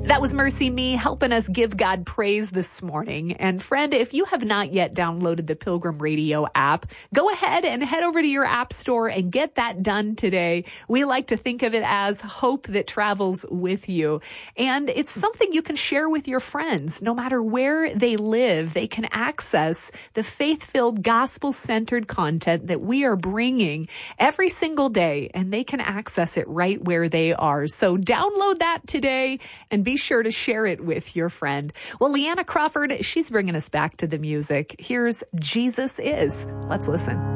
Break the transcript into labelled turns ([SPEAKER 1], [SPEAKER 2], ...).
[SPEAKER 1] That was Mercy Me helping us give God praise this morning. And friend, if you have not yet downloaded the Pilgrim Radio app, go ahead and head over to your app store and get that done today. We like to think of it as hope that travels with you. And it's something you can share with your friends. No matter where they live, they can access the faith-filled, gospel-centered content that we are bringing every single day, and they can access it right where they are. So download that today and be sure to share it with your friend. Well, Leanna Crawford, she's bringing us back to the music. Here's Jesus Is. Let's listen.